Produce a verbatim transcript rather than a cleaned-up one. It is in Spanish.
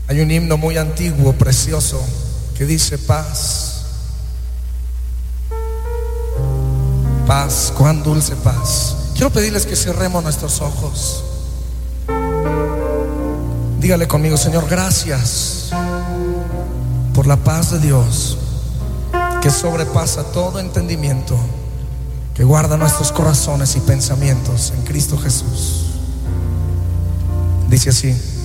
Hay un himno muy antiguo, precioso, que dice paz, paz, cuán dulce paz. Quiero pedirles que cerremos nuestros ojos. Dígale conmigo: Señor, gracias por la paz de Dios que sobrepasa todo entendimiento, que guarda nuestros corazones y pensamientos en Cristo Jesús. Dice así: